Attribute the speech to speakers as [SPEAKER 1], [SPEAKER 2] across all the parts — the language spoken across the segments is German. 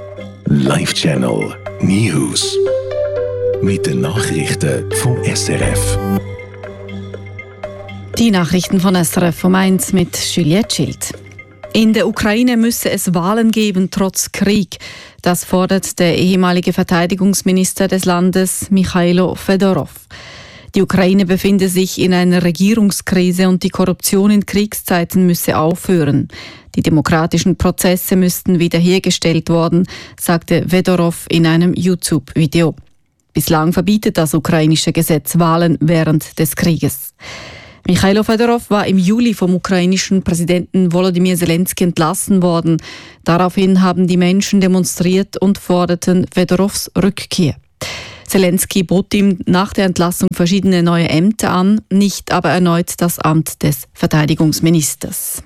[SPEAKER 1] Live Channel News. Mit den Nachrichten vom SRF.
[SPEAKER 2] Die Nachrichten von SRF um 1 mit Juliette Schild. In der Ukraine müsse es Wahlen geben, trotz Krieg. Das fordert der ehemalige Verteidigungsminister des Landes, Michailo Fedorov. Die Ukraine befinde sich in einer Regierungskrise und die Korruption in Kriegszeiten müsse aufhören. Die demokratischen Prozesse müssten wiederhergestellt worden, sagte Fedorov in einem YouTube-Video. Bislang verbietet das ukrainische Gesetz Wahlen während des Krieges. Michailo Fedorov war im Juli vom ukrainischen Präsidenten Volodymyr Zelensky entlassen worden. Daraufhin haben die Menschen demonstriert und forderten Fedorovs Rückkehr. Zelensky bot ihm nach der Entlassung verschiedene neue Ämter an, nicht aber erneut das Amt des Verteidigungsministers.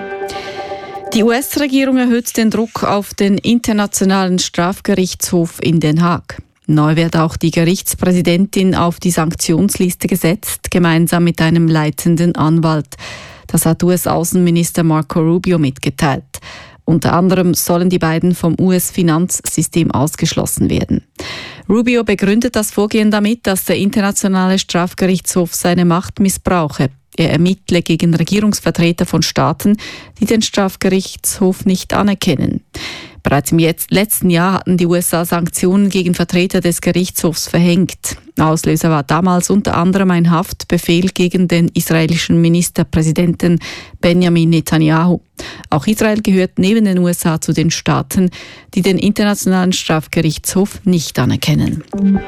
[SPEAKER 2] Die US-Regierung erhöht den Druck auf den Internationalen Strafgerichtshof in Den Haag. Neu wird auch die Gerichtspräsidentin auf die Sanktionsliste gesetzt, gemeinsam mit einem leitenden Anwalt. Das hat US-Außenminister Marco Rubio mitgeteilt. Unter anderem sollen die beiden vom US-Finanzsystem ausgeschlossen werden. Rubio begründet das Vorgehen damit, dass der Internationale Strafgerichtshof seine Macht missbrauche. Er ermittle gegen Regierungsvertreter von Staaten, die den Strafgerichtshof nicht anerkennen. Bereits im letzten Jahr hatten die USA Sanktionen gegen Vertreter des Gerichtshofs verhängt. Auslöser war damals unter anderem ein Haftbefehl gegen den israelischen Ministerpräsidenten Benjamin Netanyahu. Auch Israel gehört neben den USA zu den Staaten, die den Internationalen Strafgerichtshof nicht anerkennen.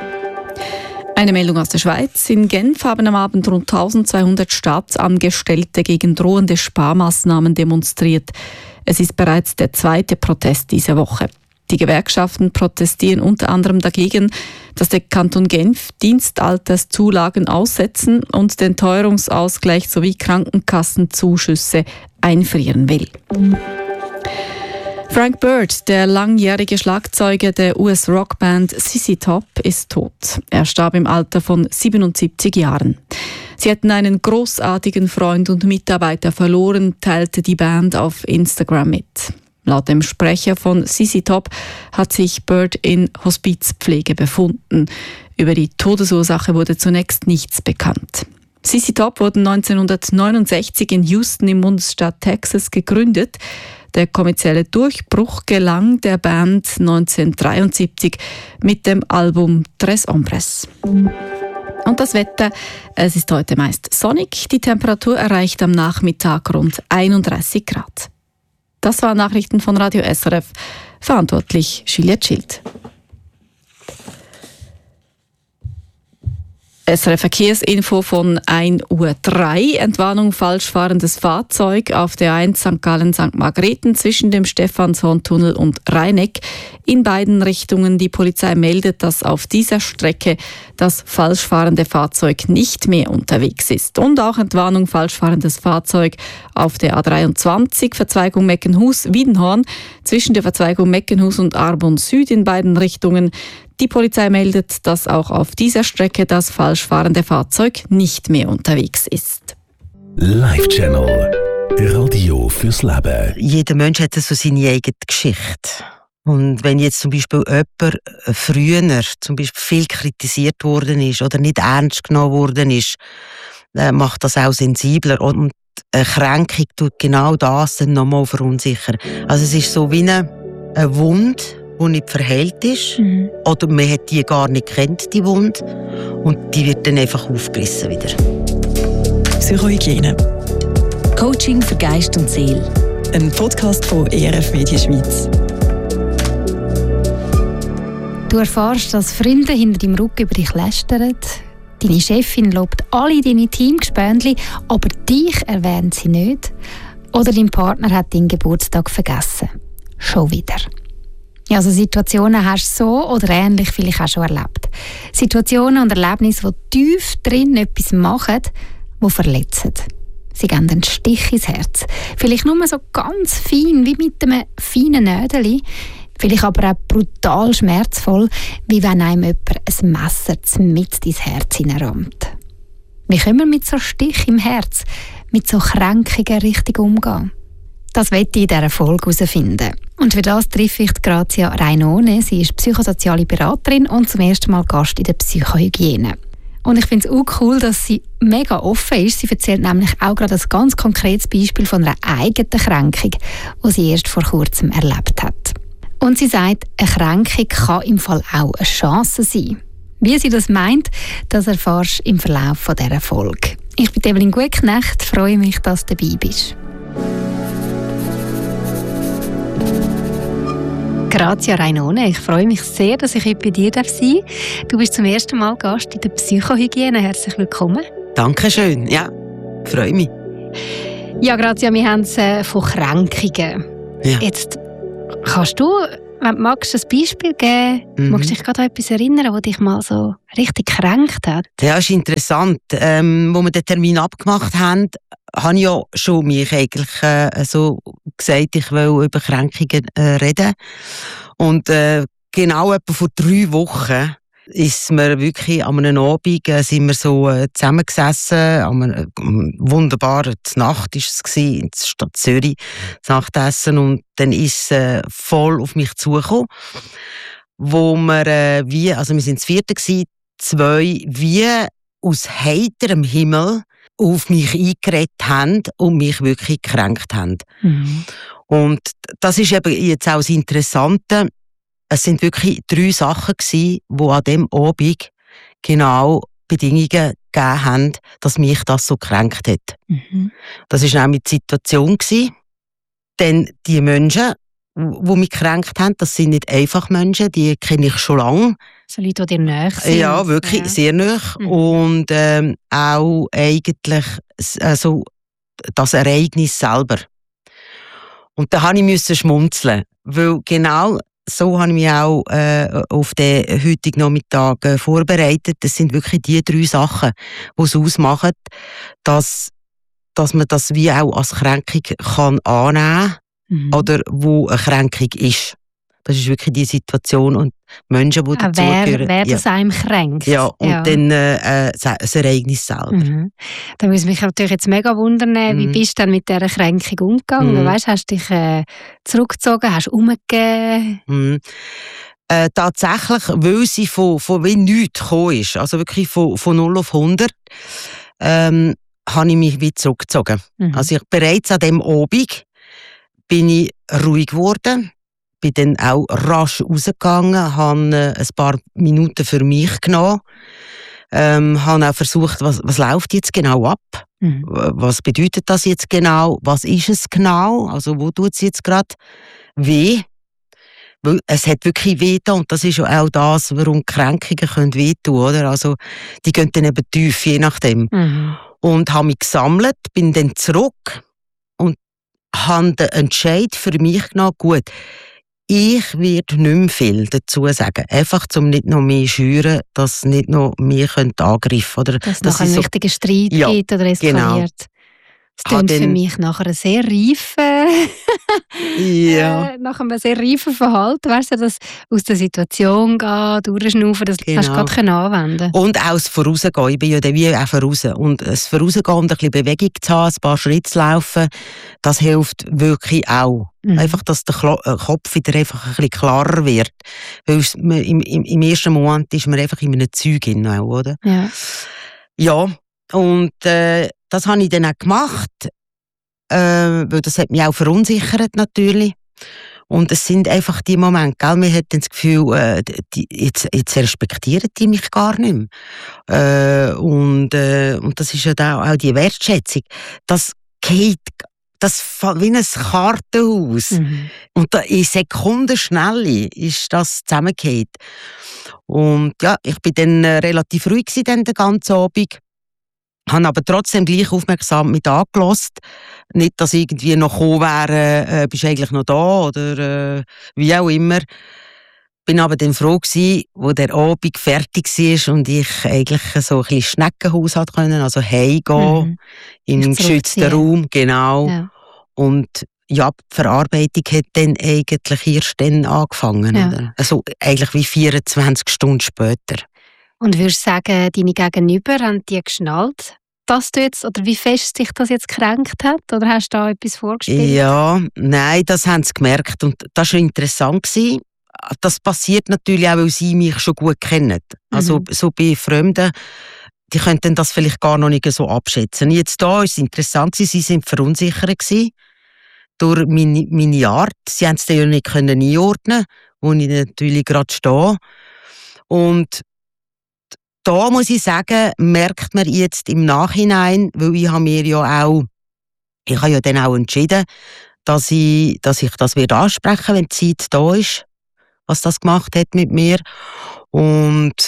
[SPEAKER 2] Eine Meldung aus der Schweiz. In Genf haben am Abend rund 1200 Staatsangestellte gegen drohende Sparmaßnahmen demonstriert. Es ist bereits der zweite Protest diese Woche. Die Gewerkschaften protestieren unter anderem dagegen, dass der Kanton Genf Dienstalterszulagen aussetzen und den Teuerungsausgleich sowie Krankenkassenzuschüsse einfrieren will. Frank Bird, der langjährige Schlagzeuger der US-Rockband ZZ Top, ist tot. Er starb im Alter von 77 Jahren. Sie hätten einen großartigen Freund und Mitarbeiter verloren, teilte die Band auf Instagram mit. Laut dem Sprecher von ZZ Top hat sich Bird in Hospizpflege befunden. Über die Todesursache wurde zunächst nichts bekannt. ZZ Top wurden 1969 in Houston im Bundesstaat Texas gegründet. Der kommerzielle Durchbruch gelang der Band 1973 mit dem Album Tres Hombres. Und das Wetter, es ist heute meist sonnig. Die Temperatur erreicht am Nachmittag rund 31 Grad. Das waren Nachrichten von Radio SRF. Verantwortlich Juliette Schild. SRF Verkehrsinfo von 1:03 Uhr. Entwarnung falsch fahrendes Fahrzeug auf der 1 St. Gallen-St. Margrethen zwischen dem Stephanshorn-Tunnel und Rheineck. In beiden Richtungen. Die Polizei meldet, dass auf dieser Strecke das falsch fahrende Fahrzeug nicht mehr unterwegs ist. Und auch Entwarnung falsch fahrendes Fahrzeug auf der A23 Verzweigung Meckenhus-Wiedenhorn zwischen der Verzweigung Meckenhus und Arbon Süd in beiden Richtungen. Die Polizei meldet, dass auch auf dieser Strecke das falsch fahrende Fahrzeug nicht mehr unterwegs ist.
[SPEAKER 1] Live Channel. Radio fürs Leben.
[SPEAKER 3] Jeder Mensch hat so seine eigene Geschichte. Und wenn jetzt zum Beispiel jemand früher zum Beispiel viel kritisiert worden ist oder nicht ernst genommen worden ist, macht das auch sensibler. Und eine Kränkung tut genau das dann nochmal verunsichern. Also es ist so wie eine Wunde, die nicht verheilt ist. Oder man hat die gar nicht kennt, die Wunde. Und die wird dann einfach aufgerissen wieder.
[SPEAKER 4] Psychohygiene.
[SPEAKER 5] Coaching für Geist und Seele.
[SPEAKER 4] Ein Podcast von ERF Media Schweiz.
[SPEAKER 6] Du erfährst, dass Freunde hinter deinem Rücken über dich lästern. Deine Chefin lobt alle deine Teamgespöntli, aber dich erwähnt sie nicht. Oder dein Partner hat deinen Geburtstag vergessen. Schon wieder. Ja, also Situationen hast du so oder ähnlich vielleicht auch schon erlebt. Situationen und Erlebnisse, die tief drin etwas machen, die verletzen. Sie geben einen Stich ins Herz. Vielleicht nur so ganz fein, wie mit einem feinen Nädeli. Vielleicht aber auch brutal schmerzvoll, wie wenn einem jemand ein Messer mit ins Herz hineinrammt. Wie können wir mit so einem Stich im Herz, mit so Kränkungen richtig umgehen? Das möchte ich in dieser Folge herausfinden. Und für das treffe ich Grazia Rainone. Sie ist psychosoziale Beraterin und zum ersten Mal Gast in der Psychohygiene. Und ich finde es auch cool, dass sie mega offen ist. Sie erzählt nämlich auch gerade ein ganz konkretes Beispiel von einer eigenen Kränkung, die sie erst vor kurzem erlebt hat. Und sie sagt, eine Kränkung kann im Fall auch eine Chance sein. Wie sie das meint, das erfährst du im Verlauf dieser Folge. Ich bin Evelyn Gutknecht, freue mich, dass du dabei bist. Grazia Rainone, ich freue mich sehr, dass ich heute bei dir sein darf. Du bist zum ersten Mal Gast in der Psychohygiene. Herzlich willkommen.
[SPEAKER 3] Dankeschön, ja, freue mich.
[SPEAKER 6] Ja, Grazia, wir haben es von Kränkungen. Ja. Jetzt kannst du, wenn du magst, ein Beispiel geben, magst du dich gerade an etwas erinnern, das dich mal so richtig gekränkt hat?
[SPEAKER 3] Ja, ist interessant. Wo wir den Termin abgemacht haben, habe ich ja schon mich eigentlich so gesagt, ich will über Kränkungen reden. Und genau etwa vor 3 Wochen ist mir wirklich an einem Abend sind wir so zusammengesessen, an einer wunderbaren Nacht ist es gewesen, in der Stadt Zürich, das Nachtessen, und dann ist es voll auf mich zugekommen, wo wir wir sind das 4. gewesen, 2 wie aus heiterem Himmel auf mich eingeredet haben und mich wirklich gekränkt haben. Und das ist eben jetzt auch das Interessante. Es sind wirklich 3 Sachen gewesen, die an dem Abend genau Bedingungen gegeben haben, dass mich das so gekränkt hat. Das war nämlich die Situation gewesen. Denn die Menschen, die mich gekränkt haben, das sind nicht einfach Menschen, die kenne ich schon lange.
[SPEAKER 6] So Leute, die dir nahe sind.
[SPEAKER 3] Ja, wirklich sehr nahe. Und auch eigentlich also das Ereignis selber. Und da musste ich schmunzeln, weil genau so habe ich mich auch auf den heutigen Nachmittag vorbereitet. Das sind wirklich die 3 Sachen, die es ausmachen, dass man das wie auch als Kränkung kann annehmen kann oder wo eine Kränkung ist. Das ist wirklich die Situation und Menschen, die dazugehören.
[SPEAKER 6] Wer das einem kränkt.
[SPEAKER 3] Ja, und dann das Ereignis selber.
[SPEAKER 6] Da muss mich natürlich jetzt mega wundern, wie bist du dann mit dieser Kränkung umgegangen? Weißt, hast du dich zurückgezogen, hast du umgegeben?
[SPEAKER 3] Tatsächlich, weil sie von wie nichts gekommen ist, also wirklich von 0 auf 100, habe ich mich wieder zurückgezogen. Also bereits an dem Abend bin ich ruhig geworden. Bin dann auch rasch rausgegangen, habe ein paar Minuten für mich genommen, habe auch versucht, was läuft jetzt genau ab? Was bedeutet das jetzt genau? Was ist es genau? Also wo tut es jetzt gerade weh? Weil es hat wirklich weh getan, und das ist ja auch das, warum Kränkungen wehtun können, oder? Also die gehen dann eben tief, je nachdem. Und habe mich gesammelt, bin dann zurück und habe den Entscheid für mich genommen, gut, ich werde nicht mehr viel dazu sagen. Einfach, um nicht noch mehr schüren, dass nicht noch mehr angreifen können.
[SPEAKER 6] Dass es noch einen richtigen Streit gibt oder eskaliert. Genau. Das klingt für mich nach einer sehr reifen, nach einem sehr reifen Verhalten, weißt du, dass aus der Situation gehen, durchschnaufen, das hast du gerade anwenden.
[SPEAKER 3] Und auch das Vorausgehen, ich bin ja wie auch voraus. Und das Vorausgehen und ein bisschen Bewegung zu haben, ein paar Schritte zu laufen, das hilft wirklich auch. Einfach, dass der Kopf wieder einfach ein bisschen klarer wird. Weil im ersten Moment ist man einfach in einem Zeug hinein, oder? Ja, und das habe ich dann auch gemacht, weil das hat mich auch verunsichert natürlich. Und es sind einfach die Momente, gell? Man hat dann das Gefühl, jetzt respektieren die mich gar nicht mehr. Und das ist ja auch die Wertschätzung. Das geht wie ein Kartenhaus. Und da in Sekundenschnelle ist das zusammengefallen. Und ja, ich bin dann relativ ruhig den ganzen Abend. Habe aber trotzdem gleich aufmerksam mit angehört. Nicht, dass irgendwie noch gekommen wäre, bist du eigentlich noch da oder wie auch immer. Bin aber dann froh gewesen, wo der Abend fertig war und ich eigentlich so ein bisschen Schneckenhaus hat können, also heimgehen, in einem geschützten Raum, genau. Ja. Und ja, die Verarbeitung hat dann eigentlich erst dann angefangen. Ja. Oder? Also eigentlich wie 24 Stunden später.
[SPEAKER 6] Und würdest du sagen, deine Gegenüber haben die geschnallt, dass du jetzt, oder wie fest sich das jetzt gekränkt hat? Oder hast du da etwas vorgespielt?
[SPEAKER 3] Ja, nein, das haben sie gemerkt. Und das war interessant gewesen. Das passiert natürlich auch, weil sie mich schon gut kennen. Also so bei Fremden, die könnten das vielleicht gar noch nicht so abschätzen. Jetzt da war es interessant, sie sind verunsichert gewesen durch meine Art. Sie haben es dann ja nicht einordnen, wo ich natürlich gerade stehe. Und da muss ich sagen, merkt man jetzt im Nachhinein, weil ich habe ja dann auch entschieden, dass ich das ansprechen, wenn die Zeit da ist, was das gemacht hat mit mir. Und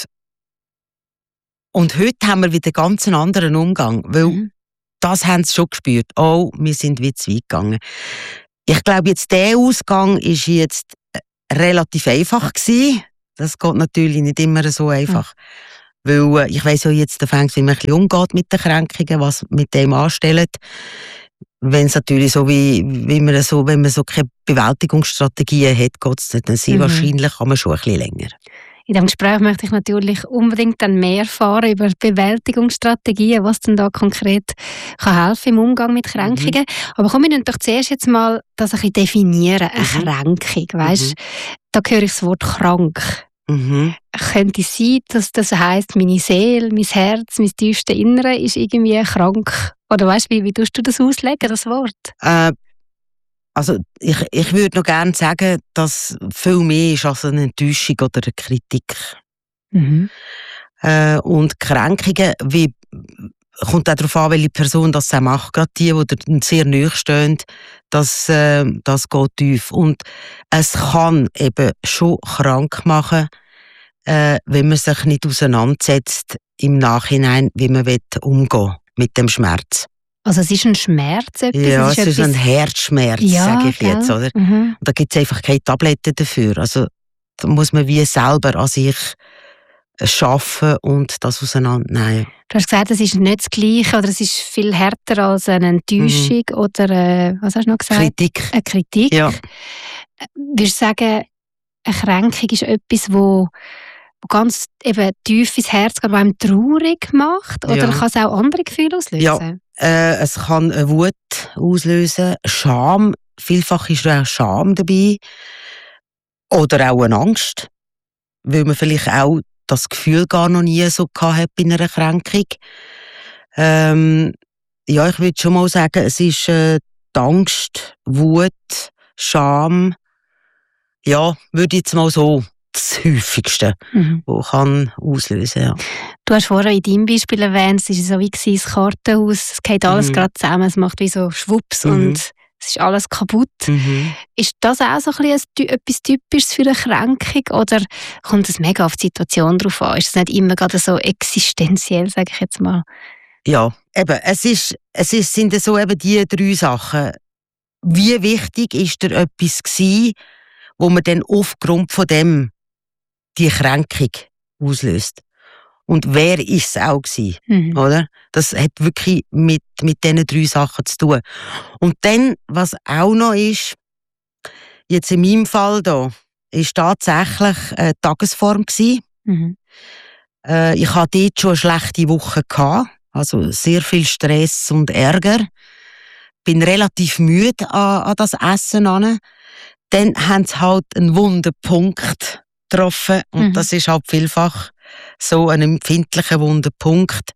[SPEAKER 3] heute haben wir wieder ganz einen anderen Umgang, weil das haben sie schon gespürt. Oh, wir sind wieder zu weit gegangen. Ich glaube, jetzt der Ausgang ist jetzt relativ einfach gewesen. Das geht natürlich nicht immer so einfach. Weil ich weiss ja jetzt, wie man ein bisschen umgeht mit den Kränkungen, was mit dem anstellt. Wenn es natürlich so wenn man so keine Bewältigungsstrategien hat, geht es dann sehr wahrscheinlich, kann man schon ein bisschen länger.
[SPEAKER 6] In diesem Gespräch möchte ich natürlich unbedingt dann mehr erfahren über Bewältigungsstrategien, was denn da konkret kann helfen im Umgang mit Kränkungen. Aber kommen wir doch zuerst jetzt mal das ein bisschen definieren, eine Kränkung, weisst? Da höre ich das Wort krank. Könnte es sein, dass das heisst, meine Seele, mein Herz, mein tiefstes Innere ist irgendwie krank? Oder weißt du, wie tust du das auslegen, das Wort?
[SPEAKER 3] Also ich würde noch gerne sagen, dass viel mehr ist als eine Enttäuschung oder eine Kritik. Und Kränkungen, kommt auch darauf an, welche Person das auch macht. Gerade die sehr nahe stehen, das geht tief. Und es kann eben schon krank machen, wenn man sich nicht auseinandersetzt im Nachhinein, wie man umgehen mit dem Schmerz.
[SPEAKER 6] Also es ist ein Schmerz?
[SPEAKER 3] Ja, es ist ein Herzschmerz, sage ich jetzt. Oder? Und da gibt es einfach keine Tabletten dafür. Also da muss man wie selber an sich schaffen und das auseinandernehmen.
[SPEAKER 6] Du hast gesagt, es ist nicht das Gleiche oder es ist viel härter als eine Enttäuschung oder was hast du noch gesagt?
[SPEAKER 3] Kritik.
[SPEAKER 6] Eine Kritik.
[SPEAKER 3] Ja.
[SPEAKER 6] Würdest du sagen, eine Kränkung ist etwas, wo ganz eben tief ins Herz geht, was einem traurig macht? Oder kann es auch andere Gefühle auslösen?
[SPEAKER 3] Ja, es kann eine Wut auslösen, Scham. Vielfach ist auch Scham dabei. Oder auch eine Angst. Weil man vielleicht auch das Gefühl gar noch nie so gehabt bei einer Kränkung. Ja, ich würde schon mal sagen, es ist die Angst, Wut, Scham. Ja, würde ich jetzt mal so das Häufigste, was kann auslösen. Ja.
[SPEAKER 6] Du hast vorher in deinem Beispiel erwähnt, es war so wie das Kartenhaus, es geht alles gerade zusammen, es macht wie so Schwupps und es ist alles kaputt. Ist das auch so ein bisschen etwas Typisches für eine Kränkung oder kommt es mega auf die Situation drauf an? Ist es nicht immer gerade so existenziell, sage ich jetzt mal?
[SPEAKER 3] Ja, eben, sind so eben die 3 Sachen. Wie wichtig ist dir etwas gewesen, wo man dann aufgrund von dem die Kränkung auslöst? Und wer ist es auch gewesen, oder? Das hat wirklich mit diesen 3 Sachen zu tun. Und dann, was auch noch ist, jetzt in meinem Fall da, ist tatsächlich eine Tagesform gewesen. Ich hatte dort schon eine schlechte Woche gehabt, also sehr viel Stress und Ärger. Bin relativ müde an das Essen an. Dann haben sie halt einen wunden Punkt getroffen und das ist halt vielfach so ein empfindlicher wunder Punkt.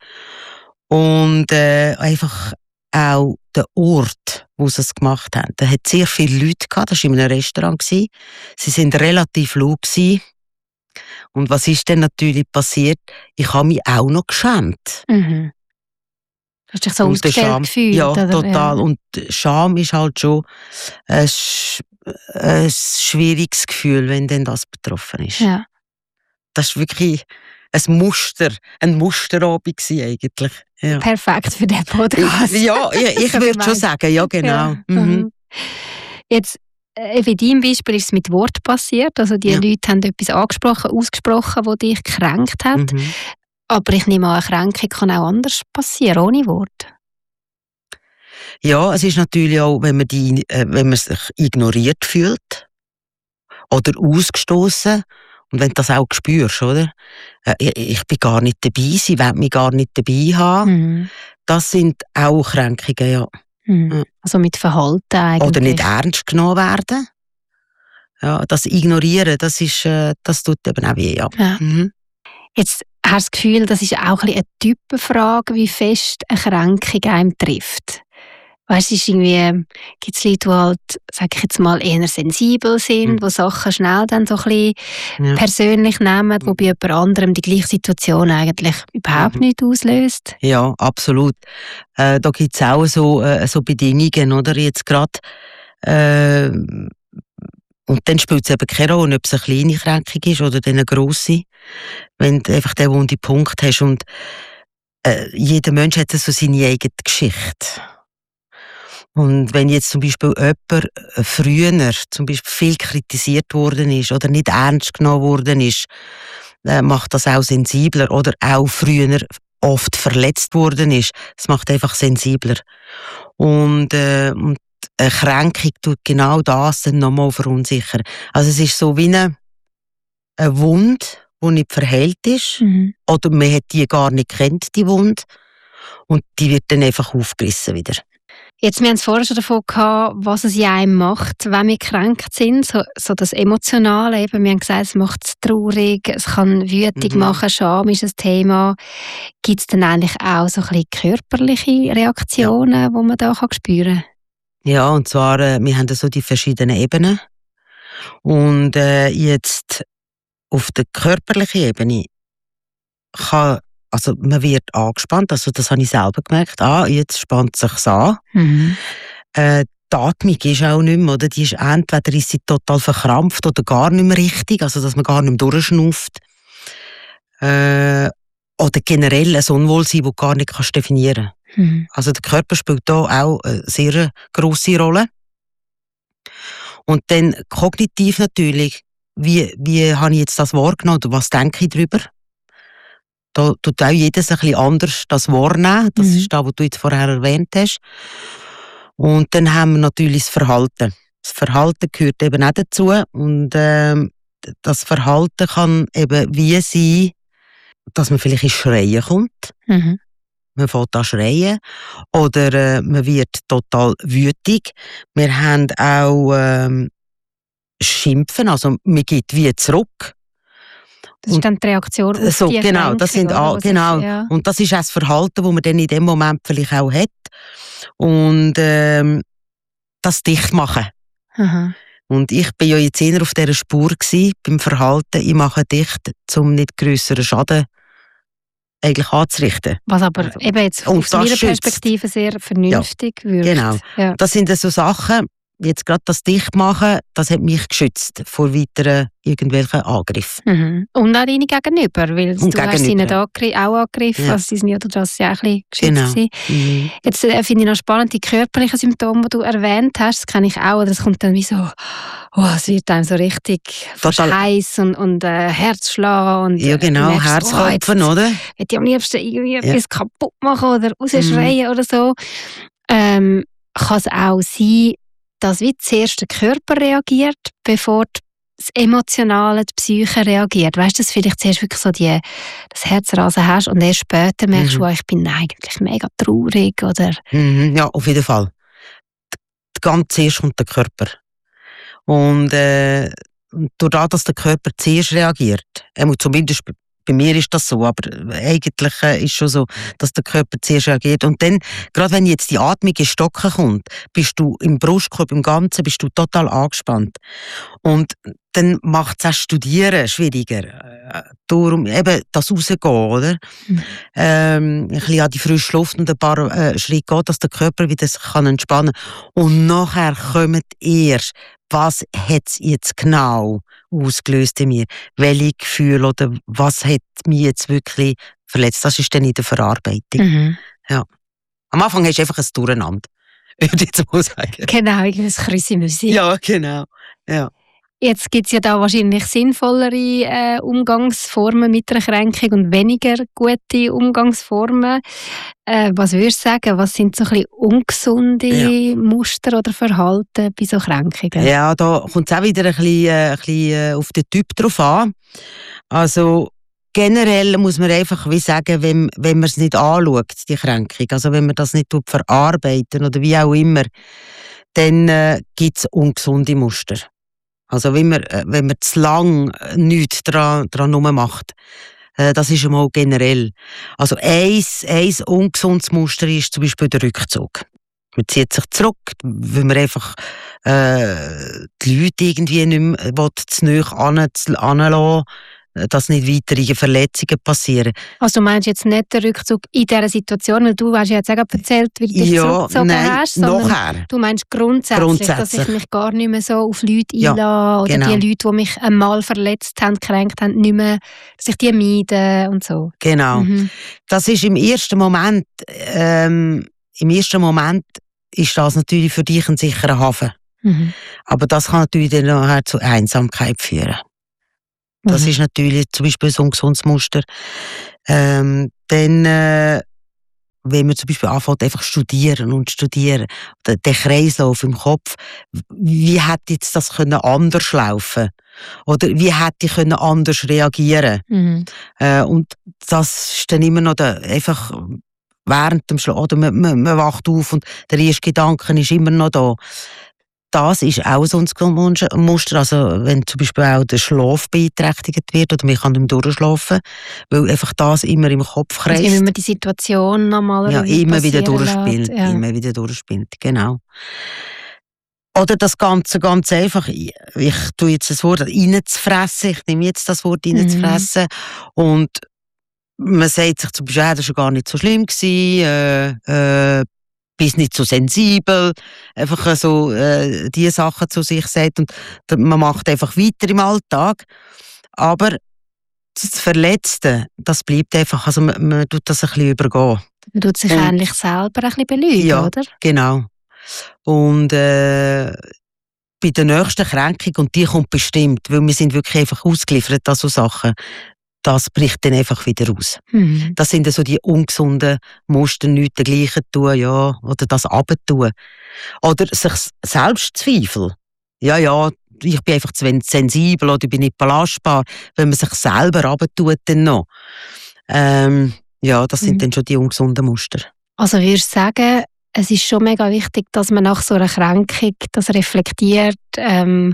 [SPEAKER 3] Und einfach auch der Ort, wo sie es gemacht haben. Da hat sehr viele Leute gehabt, das war in einem Restaurant. Sie sind relativ laut gewesen. Und was ist denn natürlich passiert? Ich habe mich auch noch geschämt.
[SPEAKER 6] Hast du dich so ausgestellt gefühlt?
[SPEAKER 3] Ja,
[SPEAKER 6] oder?
[SPEAKER 3] total. Ja. Und Scham ist halt schon ein schwieriges Gefühl, wenn denn das betroffen ist.
[SPEAKER 6] Ja.
[SPEAKER 3] Das war wirklich ein Musterabend eigentlich. Ja.
[SPEAKER 6] Perfekt für den Podcast.
[SPEAKER 3] Ja, ich würde schon sagen, ja genau.
[SPEAKER 6] Ja. Jetzt, in deinem Beispiel ist es mit Wort passiert, also die Leute haben etwas ausgesprochen, das dich gekränkt hat. Aber ich nehme an, eine Kränkung kann auch anders passieren, ohne Wort.
[SPEAKER 3] Ja, es ist natürlich auch, wenn man sich ignoriert fühlt oder ausgestoßen und wenn du das auch spürst, oder? Ich bin gar nicht dabei, sie wollen mich gar nicht dabei haben. Das sind auch Kränkungen, ja.
[SPEAKER 6] Mhm. Also mit Verhalten eigentlich.
[SPEAKER 3] Oder nicht ernst genommen werden. Ja, das Ignorieren, das tut eben auch weh, ja.
[SPEAKER 6] Ja.
[SPEAKER 3] Mhm.
[SPEAKER 6] Jetzt hast du das Gefühl, das ist auch ein bisschen eine Typenfrage, wie fest eine Kränkung einem trifft. Weißt du, gibt es Leute, die halt, sag ich jetzt mal, eher sensibel sind, die Sachen schnell dann so ein bisschen persönlich nehmen, wo bei jemand anderem die gleiche Situation eigentlich überhaupt nicht auslöst?
[SPEAKER 3] Ja, absolut. Da gibt es auch so Bedingungen, oder? Jetzt gerade. Und dann spielt es eben keine Rolle, ob es eine kleine Kränkung ist oder eine grosse. Wenn du einfach den wunden Punkt hast. Und jeder Mensch hat so seine eigene Geschichte. Und wenn jetzt zum Beispiel jemand früher zum Beispiel viel kritisiert worden ist oder nicht ernst genommen worden ist, macht das auch sensibler. Oder auch früher oft verletzt worden ist, das macht einfach sensibler. Und eine Kränkung tut genau das dann nochmal verunsichern. Also es ist so wie eine Wunde, die nicht verheilt ist.
[SPEAKER 6] Mhm.
[SPEAKER 3] Oder man hat die gar nicht kennt, die Wunde. Und die wird dann einfach aufgerissen wieder.
[SPEAKER 6] Jetzt, wir haben es vorher schon davon gehabt, was es in einem macht, wenn wir gekränkt sind. So das Emotionale, eben, wir haben gesagt, es macht es traurig, es kann wütig machen, Scham ist ein Thema. Gibt es dann eigentlich auch so ein bisschen körperliche Reaktionen, die man da spüren kann?
[SPEAKER 3] Ja, und zwar, wir haben so die verschiedenen Ebenen. Und jetzt auf der körperlichen Ebene also man wird angespannt, also das habe ich selber gemerkt. Jetzt spannt es sich an.
[SPEAKER 6] Mhm.
[SPEAKER 3] Die Atmung ist auch nicht mehr, oder? Die ist entweder ist sie total verkrampft oder gar nicht mehr richtig, also dass man gar nicht mehr durchschnauft. Oder generell ein Unwohlsein, das du gar nicht definieren kannst.
[SPEAKER 6] Mhm.
[SPEAKER 3] Also der Körper spielt da auch eine sehr grosse Rolle. Und dann kognitiv natürlich, wie habe ich jetzt das wahrgenommen oder was denke ich darüber? Da tut auch jedes ein bisschen anders das wahrnehmen. Das ist das, was du jetzt vorher erwähnt hast. Und dann haben wir natürlich das Verhalten. Das Verhalten gehört eben auch dazu. Und das Verhalten kann eben wie sein, dass man vielleicht ins Schreien kommt.
[SPEAKER 6] Mhm.
[SPEAKER 3] Man fängt an schreien. Oder man wird total wütig. Wir haben auch Schimpfen, also man gibt wie zurück.
[SPEAKER 6] Das ist dann die Reaktion auf
[SPEAKER 3] so,
[SPEAKER 6] die
[SPEAKER 3] genau, das sind genau.
[SPEAKER 6] Ja.
[SPEAKER 3] Und das ist auch das Verhalten, das man dann in dem Moment vielleicht auch hat. Und das dicht machen.
[SPEAKER 6] Aha.
[SPEAKER 3] Und ich bin ja jetzt eher auf dieser Spur gewesen, beim Verhalten. Ich mache dicht, um nicht grösseren Schaden eigentlich anzurichten.
[SPEAKER 6] Was aber eben jetzt aus meiner Perspektive sehr vernünftig wirkt.
[SPEAKER 3] Genau.
[SPEAKER 6] Ja.
[SPEAKER 3] Das sind so Sachen, jetzt gerade das Dichtmachen, das hat mich geschützt vor weiteren irgendwelchen Angriffen.
[SPEAKER 6] Mhm. Und auch deine Gegenüber, weil du hast sie nicht auch angegriffen,
[SPEAKER 3] Ja.
[SPEAKER 6] also sie sind ja durch das ja auch ein bisschen geschützt gewesen.
[SPEAKER 3] Mhm.
[SPEAKER 6] Jetzt finde ich noch spannend, die körperlichen Symptome, die du erwähnt hast, das kenne ich auch, das kommt dann wie so, es wird einem so richtig heiß und Herzschlag und
[SPEAKER 3] ja genau,
[SPEAKER 6] merkst,
[SPEAKER 3] Herzklopfen, oder?
[SPEAKER 6] Ich am liebsten irgendwie etwas kaputt machen oder rausschreien oder so. Kann es auch sein, dass wie zuerst der Körper reagiert, bevor das Emotionale, die Psyche reagiert. Weißt du, dass vielleicht zuerst wirklich so das Herzrasen hast und erst später merkst du, ich bin eigentlich mega traurig, oder?
[SPEAKER 3] Mhm, ja, auf jeden Fall. Ganz zuerst kommt der Körper. Und dadurch, dass der Körper zuerst reagiert, zumindest bei mir ist das so, aber eigentlich ist schon so, dass der Körper zuerst reagiert. Und dann, gerade wenn jetzt die Atmung in Stocken kommt, bist du im Brustkorb, im Ganzen, bist du total angespannt. Und dann macht es auch Studieren schwieriger. Darum eben das Rausgehen, oder? Ein bisschen an die frische Luft und ein paar Schritte gehen, dass der Körper wieder sich entspannen kann. Und nachher kommt erst, was hat es jetzt genau ausgelöst in mir? Welche Gefühle oder was hat mich jetzt wirklich verletzt? Das ist dann in der Verarbeitung.
[SPEAKER 6] Mhm.
[SPEAKER 3] Ja. Am Anfang hast du einfach ein Durcheinander, würde ich jetzt mal sagen.
[SPEAKER 6] Genau, ein Krüsi-Müsi.
[SPEAKER 3] Ja, genau. Ja.
[SPEAKER 6] Jetzt gibt es ja da wahrscheinlich sinnvollere Umgangsformen mit einer Kränkung und weniger gute Umgangsformen. Was würdest du sagen, was sind so ein bisschen ungesunde Muster oder Verhalten bei so Kränkungen?
[SPEAKER 3] Ja, da kommt es auch wieder ein bisschen auf den Typ drauf an. Also generell muss man einfach wie sagen, wenn man es nicht anschaut, die Kränkung, also wenn man das nicht verarbeiten oder wie auch immer, dann gibt es ungesunde Muster. Also wenn man zu lang nichts dran macht, das ist einmal generell. Also ein ungesundes Muster ist zum Beispiel der Rückzug. Man zieht sich zurück, weil man einfach die Leute irgendwie nicht mehr zu nahe anlassen, dass nicht weitere Verletzungen passieren.
[SPEAKER 6] Also du meinst jetzt nicht den Rückzug in dieser Situation, weil du hast ja jetzt auch erzählt, wie du dich zurückgezogen hast, sondern
[SPEAKER 3] nachher.
[SPEAKER 6] Du meinst grundsätzlich, dass ich mich gar nicht mehr so auf Leute einlasse oder die Leute, die mich einmal verletzt haben, gekränkt haben, nicht mehr, dass ich die meide und so.
[SPEAKER 3] Genau. Das ist im ersten Moment ist das natürlich für dich ein sicherer Hafen. Aber das kann natürlich dann nachher zu Einsamkeit führen. Das ist natürlich zum Beispiel so ein gesundes Muster. Dann, wenn man zum Beispiel anfängt, einfach studieren, der Kreislauf im Kopf, wie hätte jetzt das anders laufen können? Oder wie hätte ich anders reagieren können? Und das ist dann immer noch einfach während dem Schlaf, oder man wacht auf und der erste Gedanke ist immer noch da. Das ist auch so ein Muster, also wenn zum Beispiel auch der Schlaf beeinträchtigt wird oder man kann nicht mehr durchschlafen, weil einfach das immer im Kopf kreist.
[SPEAKER 6] Also immer die Situation nochmal
[SPEAKER 3] immer wieder durchspielt, genau. Oder das Ganze ganz einfach, ich tue jetzt das Wort reinzufressen, ich nehme jetzt das Wort reinzufressen und man sagt sich zum Beispiel, das war gar nicht so schlimm gewesen, bist nicht so sensibel, einfach so die Sachen zu sich sagt und man macht einfach weiter im Alltag, aber das Verletzte, das bleibt einfach, also man tut das ein bisschen übergehen.
[SPEAKER 6] Man tut sich eigentlich selber ein bisschen belügen, oder?
[SPEAKER 3] Genau. Und bei der nächsten Kränkung, und die kommt bestimmt, weil wir sind wirklich einfach ausgeliefert an so Sachen, das bricht dann einfach wieder aus. Das sind so die ungesunden Muster, nichts dergleichen tun, ja, oder das abtun. Oder sich Selbstzweifel. Ja, ich bin einfach zu sensibel oder ich bin nicht belastbar, wenn man sich selber abtut dann noch. Das sind dann schon die ungesunden Muster. Also
[SPEAKER 6] würdest du sagen, es ist schon mega wichtig, dass man nach so einer Kränkung das reflektiert, anschaut,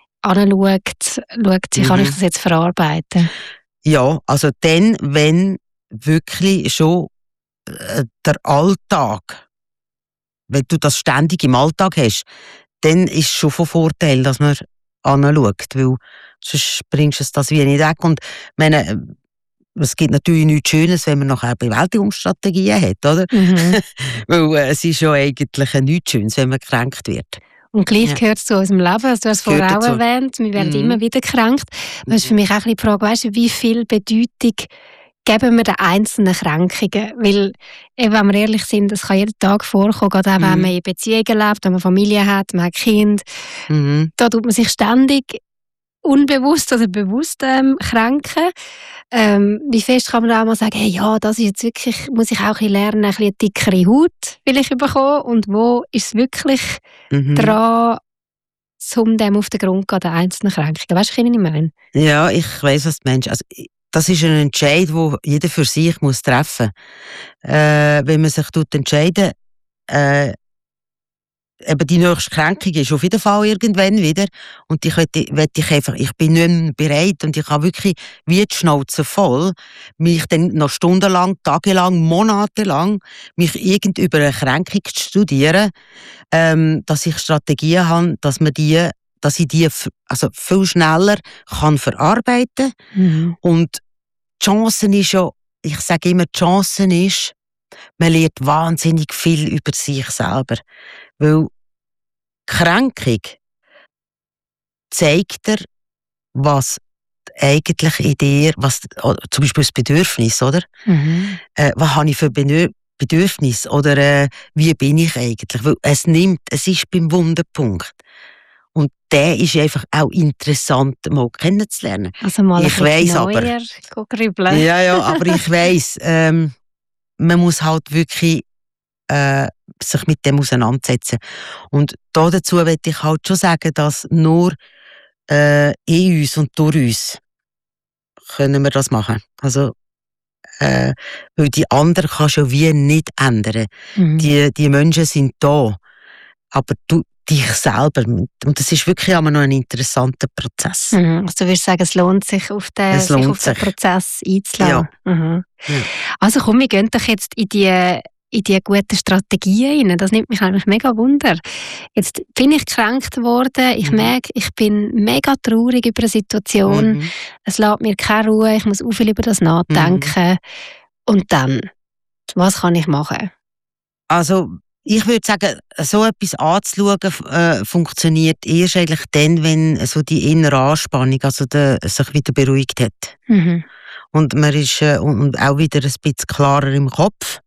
[SPEAKER 6] wie kann ich das jetzt verarbeiten?
[SPEAKER 3] Ja, also dann, wenn wirklich schon der Alltag, wenn du das ständig im Alltag hast, dann ist es schon von Vorteil, dass man anschaut, weil sonst bringst du das wie nicht weg. Und meine, es gibt natürlich nichts Schönes, wenn man nachher Bewältigungsstrategien hat, oder? Weil es ist ja eigentlich nichts Schönes, wenn man gekränkt wird.
[SPEAKER 6] Und gleich gehört es zu unserem Leben, also du hast es vorher auch erwähnt, wir werden immer wieder gekränkt. Das ist für mich auch ein bisschen die Frage, weißt du, wie viel Bedeutung geben wir den einzelnen Kränkungen? Weil, eben, wenn wir ehrlich sind, es kann jeden Tag vorkommen, gerade auch wenn man in Beziehungen lebt, wenn man Familie hat, man hat Kinder. Da tut man sich ständig unbewusst oder bewusst kränken. Wie fest kann man da auch mal sagen, hey, ja, das ist jetzt wirklich, muss ich auch ein bisschen lernen, ein bisschen eine dickere Haut will ich bekommen, und wo ist es wirklich dran, um dem auf den Grund zu gehen, der einzelnen Kränkungen. Weißt du, was ich meine?
[SPEAKER 3] Ja, ich weiss, was du meinst. Also, das ist ein Entscheid, den jeder für sich muss treffen muss. Wenn man sich entscheidet, eben die nächste Kränkung ist auf jeden Fall irgendwann wieder, und ich bin nicht mehr bereit und ich habe wirklich wie die Schnauze voll, mich dann noch stundenlang, tagelang, monatelang mich über eine Kränkung zu studieren, dass ich Strategien habe, dass ich die also viel schneller kann verarbeiten kann. Und die Chance ist ja, ich sage immer, die Chance ist, man lernt wahnsinnig viel über sich selber. Weil die Kränkung zeigt dir, was eigentlich in dir, zum Beispiel das Bedürfnis, oder? Was habe ich für Bedürfnis? Oder wie bin ich eigentlich? Weil es ist beim Wunderpunkt. Und der ist einfach auch interessant, mal kennenzulernen.
[SPEAKER 6] Also mal
[SPEAKER 3] ich weiss aber, ja, aber ich weiss, man muss halt wirklich sich mit dem auseinandersetzen. Und dazu möchte ich halt schon sagen, dass nur in uns und durch uns können wir das machen. Also, weil die anderen kannst du ja wie nicht ändern. Die Menschen sind da, aber du dich selber. Und das ist wirklich immer noch ein interessanter Prozess.
[SPEAKER 6] Also du würdest sagen, es lohnt sich, auf den Prozess einzulassen. Ja. Also komm, wir gehen doch jetzt in die guten Strategien rein. Das nimmt mich eigentlich mega Wunder. Jetzt bin ich gekränkt worden. Ich merke, ich bin mega traurig über eine Situation. Es lässt mir keine Ruhe. Ich muss auch viel über das nachdenken. Und dann, was kann ich machen?
[SPEAKER 3] Also, ich würde sagen, so etwas anzuschauen, funktioniert erst eigentlich dann, wenn so die innere Anspannung sich wieder beruhigt hat. Und man ist und auch wieder ein bisschen klarer im Kopf.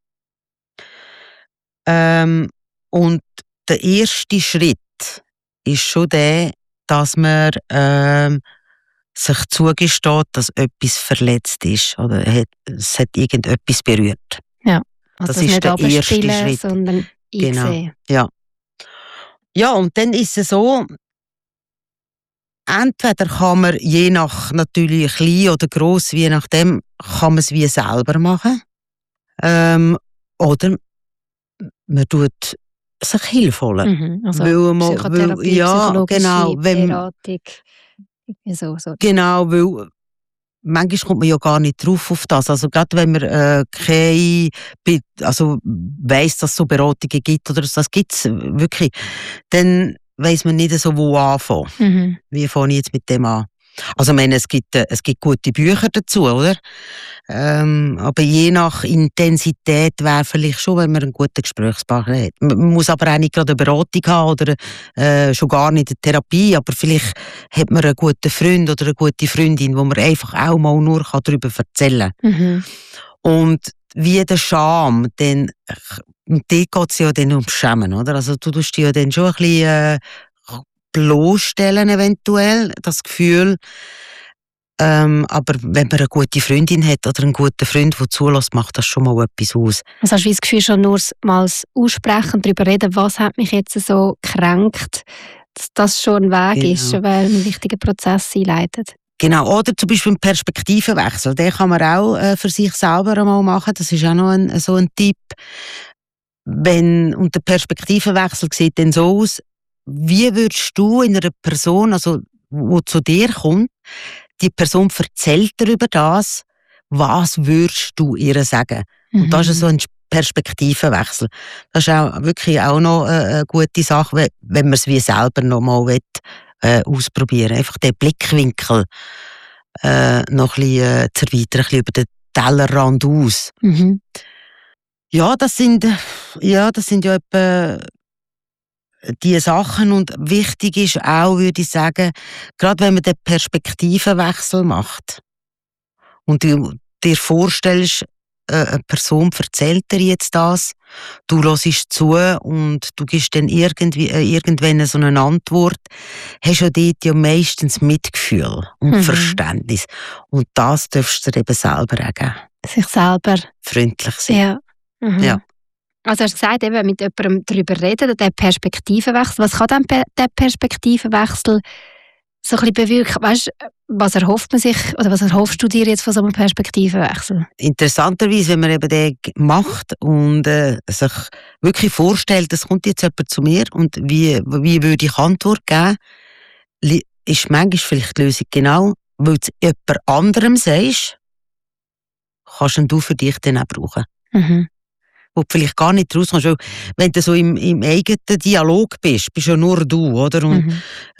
[SPEAKER 3] Und der erste Schritt ist schon der, dass man sich zugesteht, dass etwas verletzt ist oder es hat irgendetwas berührt.
[SPEAKER 6] Ja. Also
[SPEAKER 3] das ist der erste Schritt.
[SPEAKER 6] Sondern
[SPEAKER 3] genau. Ja, und dann ist es so, entweder kann man je nach natürlich klein oder gross, je nachdem, kann man es wie selber machen. Oder man tut sich Hilfe holen.
[SPEAKER 6] Also
[SPEAKER 3] Psychotherapie, psychologische
[SPEAKER 6] Beratung.
[SPEAKER 3] Genau, weil manchmal kommt man ja gar nicht drauf auf das. Also gerade wenn man weiss, dass es so Beratungen gibt oder das gibt es wirklich, dann weiss man nicht so, wo anfangen. Wie fange ich jetzt mit dem an? Also ich meine, es gibt gute Bücher dazu, oder? Aber je nach Intensität wäre vielleicht schon, wenn man einen guten Gesprächspartner hat. Man muss aber auch nicht gerade eine Beratung haben oder schon gar nicht eine Therapie, aber vielleicht hat man einen guten Freund oder eine gute Freundin, wo man einfach auch mal nur darüber erzählen kann. Und wie der Scham, dort geht es ja dann ums Schämen, oder? Also du tust dich ja dann schon ein bisschen bloßstellen eventuell, das Gefühl. Aber wenn man eine gute Freundin hat oder einen guten Freund, der zulässt, macht das schon mal etwas aus.
[SPEAKER 6] Also hast du das Gefühl, schon nur mal aussprechen und darüber reden, was hat mich jetzt so gekränkt, dass das schon ein Weg ist, weil ein wichtiger Prozess einleitet?
[SPEAKER 3] Genau, oder zum Beispiel einen Perspektivenwechsel. Den kann man auch für sich selber einmal machen. Das ist auch noch so ein Tipp. Und der Perspektivenwechsel sieht dann so aus, wie würdest du in einer Person, also die zu dir kommt, die Person erzählt dir über das, was würdest du ihr sagen? Und das ist so ein Perspektivenwechsel. Das ist auch wirklich auch noch eine gute Sache, wenn man es wie selber noch mal ausprobieren will. Einfach den Blickwinkel noch ein bisschen zu erweitern, ein bisschen über den Tellerrand aus. Ja, das sind ja etwa die Sachen, und wichtig ist auch, würde ich sagen, gerade wenn man den Perspektivenwechsel macht und du dir vorstellst, eine Person erzählt dir jetzt das, du hörst zu und du gibst dann irgendwann so eine Antwort, hast du dort ja meistens Mitgefühl und Verständnis. Und das darfst du dir eben selber auch geben.
[SPEAKER 6] Sich selber
[SPEAKER 3] freundlich sein.
[SPEAKER 6] Ja. Also hast du gesagt, eben mit jemandem darüber reden, der Perspektivenwechsel. Was kann dann der Perspektivenwechsel so ein bisschen bewirken? Weißt du, was erhofft man sich, oder was erhoffst du dir jetzt von so einem Perspektivenwechsel?
[SPEAKER 3] Interessanterweise, wenn man eben den macht und sich wirklich vorstellt, es kommt jetzt jemand zu mir und wie würde ich Antwort geben, ist manchmal vielleicht die Lösung genau, weil du jemand anderem sagst, kannst du für dich dann auch brauchen. Wo du vielleicht gar nicht rauskommst. Weil wenn du so im eigenen Dialog bist ja nur du, oder? Und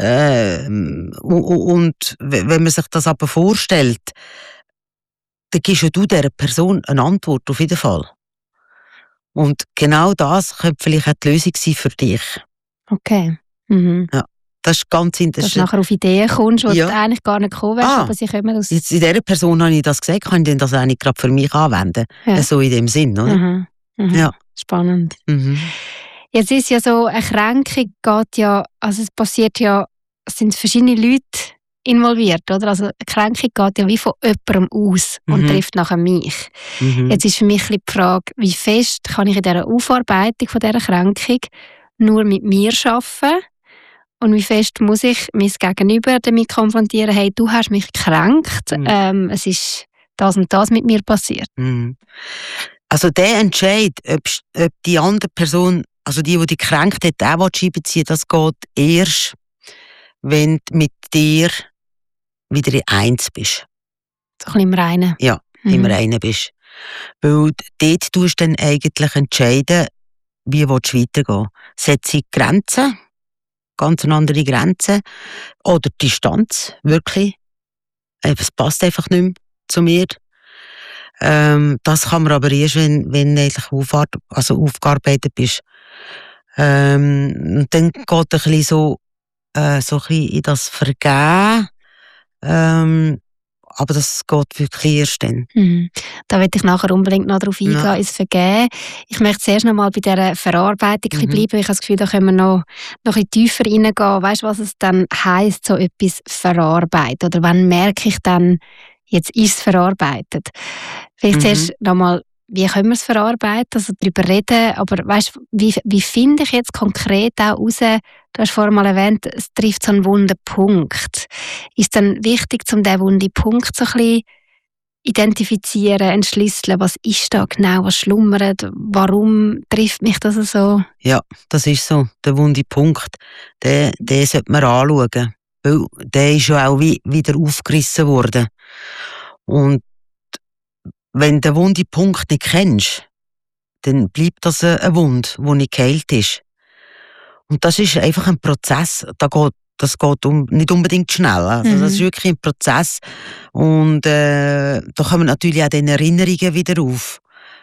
[SPEAKER 3] wenn man sich das aber vorstellt, dann gibst du dieser Person eine Antwort, auf jeden Fall. Und genau das könnte vielleicht auch die Lösung sein für dich.
[SPEAKER 6] Okay.
[SPEAKER 3] Ja. Das ist ganz interessant.
[SPEAKER 6] Dass du nachher auf Ideen kommst, wo du eigentlich gar nicht gekommen wärst, aber sie kommen aus...
[SPEAKER 3] Jetzt in dieser Person habe ich das gesagt, kann ich denn das eigentlich gerade für mich anwenden? Ja. So in dem Sinn, oder? Ja.
[SPEAKER 6] Spannend. Jetzt ist ja so, eine Kränkung geht ja, also es passiert ja, es sind verschiedene Leute involviert, oder? Also eine Kränkung geht ja wie von jemandem aus und trifft nachher mich. Jetzt ist für mich die Frage, wie fest kann ich in dieser Aufarbeitung von dieser Kränkung nur mit mir arbeiten
[SPEAKER 7] und wie fest muss ich mein Gegenüber damit konfrontieren, hey, du hast mich gekränkt, es ist das und das mit mir passiert.
[SPEAKER 3] Also der Entscheid, ob die andere Person, also die dich gekränkt hat, auch einbeziehen, das geht erst, wenn du mit dir wieder in eins bist.
[SPEAKER 7] So ein bisschen im Reinen.
[SPEAKER 3] Ja, im Reinen bist. Weil dort tust du dann eigentlich entscheiden, wie willst du weitergehen. Setze ich Grenzen, ganz eine andere Grenzen, oder Distanz, wirklich. Es passt einfach nicht mehr zu mir. Das kann man aber erst, wenn du eigentlich aufgearbeitet bist. Und dann geht ein bisschen so ein bisschen in das Vergehen. Aber das geht wirklich erst dann.
[SPEAKER 7] Da will ich nachher unbedingt noch darauf eingehen, ins Vergehen. Ich möchte zuerst noch mal bei dieser Verarbeitung bleiben. Ich habe das Gefühl, da können wir noch ein bisschen tiefer reingehen. Weißt du, was es dann heisst, so etwas verarbeiten? Oder wann merke ich dann, jetzt ist es verarbeitet? Vielleicht zuerst noch mal, wie können wir es verarbeiten, also darüber reden, aber weißt, wie finde ich jetzt konkret auch raus, du hast vorhin mal erwähnt, es trifft so einen wunden Punkt. Ist es dann wichtig, um diesen wunden Punkt so ein bisschen identifizieren, entschlüsseln, was ist da genau, was schlummert, warum trifft mich das so?
[SPEAKER 3] Ja, das ist so, der wunde Punkt, den sollte man anschauen, weil der ist ja auch wieder aufgerissen worden. Und wenn du den wunden Punkt nicht kennst, dann bleibt das eine Wunde, die nicht geheilt ist. Und das ist einfach ein Prozess, das geht nicht unbedingt schnell. Also das ist wirklich ein Prozess. Und da kommen natürlich auch die Erinnerungen wieder auf.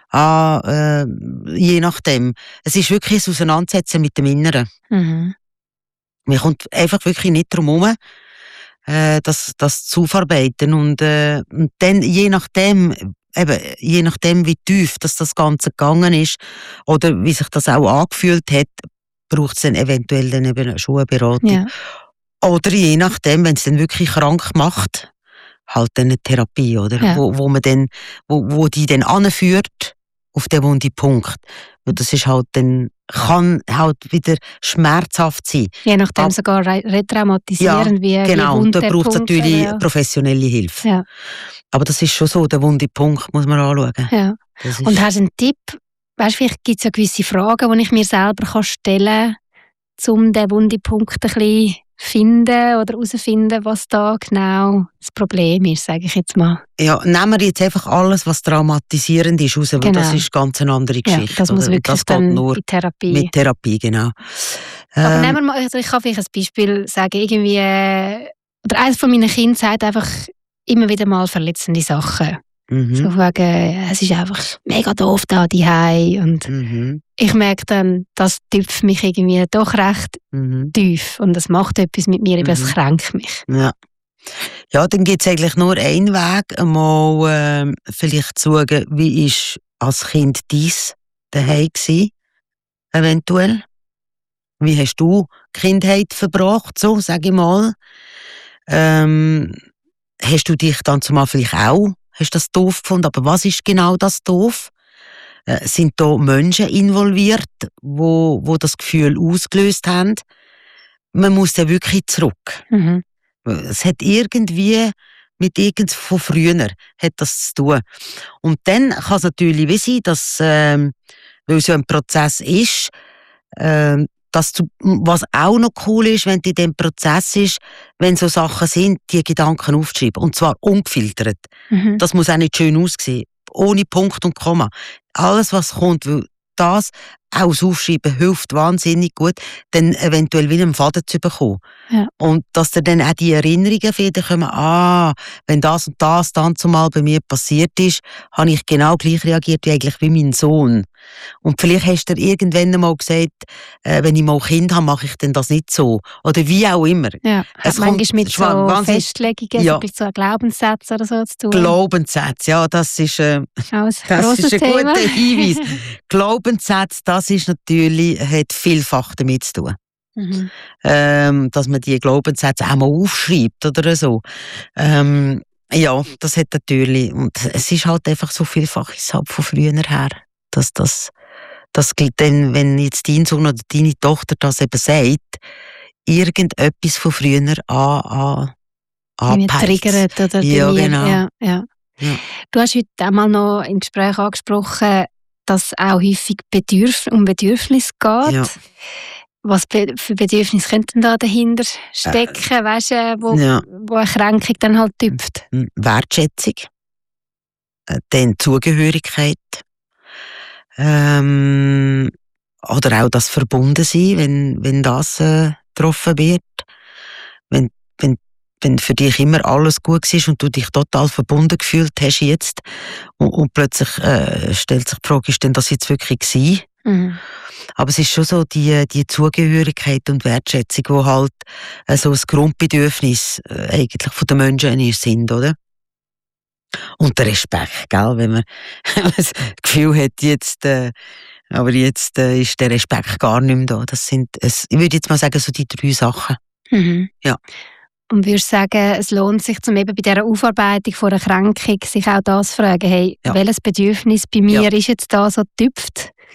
[SPEAKER 3] Je nachdem. Es ist wirklich ein Auseinandersetzen mit dem Inneren. Man kommt einfach wirklich nicht drum herum, das zu verarbeiten. Und dann, je nachdem, wie tief das Ganze gegangen ist oder wie sich das auch angefühlt hat, braucht es dann eventuell dann eben schon eine Beratung. Ja. Oder je nachdem, wenn es dann wirklich krank macht, halt dann eine Therapie, oder? Ja. Wo die dann anführt auf den wunden Punkt. Weil das ist halt dann, kann halt wieder schmerzhaft sein.
[SPEAKER 7] Je nachdem sogar retraumatisierend,
[SPEAKER 3] ja, genau, da braucht es natürlich professionelle Hilfe. Ja. Aber das ist schon so, der wunde Punkt muss man anschauen.
[SPEAKER 7] Ja. Und hast du einen Tipp? Weißt du, vielleicht gibt es ja gewisse Fragen, die ich mir selber stellen kann, um den wunden Punkt ein bisschen finden oder herausfinden, was da genau das Problem ist, sage ich jetzt mal.
[SPEAKER 3] Ja, nehmen wir jetzt einfach alles, was traumatisierend ist, raus, weil das ist ganz eine andere Geschichte.
[SPEAKER 7] Ja, das muss wirklich das dann nur mit Therapie.
[SPEAKER 3] Mit Therapie, genau.
[SPEAKER 7] Aber nehmen wir mal, also ich kann vielleicht ein Beispiel sagen, irgendwie, oder eines von meinen Kindern sagt einfach immer wieder mal verletzende Sachen. So wegen, es ist einfach mega doof da daheim und ich merke dann, das tüpft mich irgendwie doch recht tief und das macht etwas mit mir, es kränkt mich.
[SPEAKER 3] Ja, dann gibt es eigentlich nur einen Weg, einmal vielleicht zu schauen, wie ist als Kind dies daheim gewesen, eventuell. Wie hast du Kindheit verbracht, so sage ich mal. Hast du dich dann zumal vielleicht auch, hast das doof gefunden, aber was ist genau das doof? Sind da Menschen involviert, wo das Gefühl ausgelöst haben? Man muss ja wirklich zurück. Es hat irgendwie mit irgend von früher hat das zu tun. Und dann kann es natürlich wie sein, dass, weil so ein Prozess ist, was auch noch cool ist, wenn du in diesem Prozess ist, wenn so Sachen sind, die Gedanken aufzuschreiben. Und zwar ungefiltert. Das muss auch nicht schön aussehen. Ohne Punkt und Komma. Alles, was kommt, weil das auch das Aufschreiben hilft wahnsinnig gut, dann eventuell wieder einen Faden zu bekommen. Ja. Und dass dir dann auch die Erinnerungen wieder kommen, wenn das und das dann zumal bei mir passiert ist, habe ich genau gleich reagiert wie mein Sohn. Und vielleicht hast du dir irgendwann einmal gesagt, wenn ich mal Kind habe, mache ich denn das nicht so. Oder wie auch immer.
[SPEAKER 7] Ja, hat manchmal mit so Festlegungen, so Glaubenssätze oder so zu tun.
[SPEAKER 3] Glaubenssätze, ja, das ist ein guter Hinweis. Glaubenssätze, das ist natürlich, hat vielfach damit zu tun. Dass man die Glaubenssätze auch mal aufschreibt oder so. Ja, das hat natürlich, und es ist halt einfach so Vielfaches halt von früher her, dass das gilt dann, wenn jetzt dein Sohn oder deine Tochter das eben sagt, irgendetwas von früher anpeilt.
[SPEAKER 7] Triggert oder
[SPEAKER 3] ja, genau.
[SPEAKER 7] Ja. Du hast heute einmal noch im Gespräch angesprochen, dass auch häufig um Bedürfnisse geht. Ja. Was für Bedürfnisse könnten da dahinter stecken, weißt du, wo eine Kränkung dann halt tüpft?
[SPEAKER 3] Wertschätzung, dann Zugehörigkeit, oder auch das Verbundensein, wenn das getroffen wird. Wenn für dich immer alles gut war und du dich total verbunden gefühlt hast jetzt und plötzlich stellt sich die Frage, ist denn das jetzt wirklich gewesen? Mhm. Aber es ist schon so die Zugehörigkeit und Wertschätzung, die halt so ein Grundbedürfnis eigentlich von den Menschen sind, oder? Und der Respekt, gell? Wenn man das Gefühl hat, jetzt ist der Respekt gar nicht mehr da. Das sind, ich würde jetzt mal sagen, so die 3 Sachen.
[SPEAKER 7] Mhm.
[SPEAKER 3] Ja.
[SPEAKER 7] Und würdest du sagen, es lohnt sich, zum eben bei dieser Aufarbeitung von einer Kränkung, sich auch das zu fragen, hey, welches Bedürfnis bei mir ist jetzt da so getüpft?